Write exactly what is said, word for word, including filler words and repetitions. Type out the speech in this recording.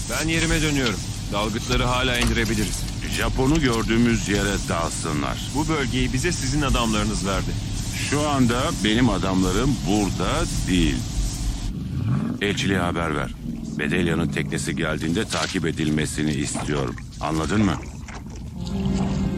Ben yerime dönüyorum. Dalgıtları hala indirebiliriz. Japon'u gördüğümüz yere dalsınlar. Bu bölgeyi bize sizin adamlarınız verdi. Şu anda benim adamlarım burada değil. Elçiliğe haber ver. Bedelya'nın teknesi geldiğinde takip edilmesini istiyorum. Anladın mı?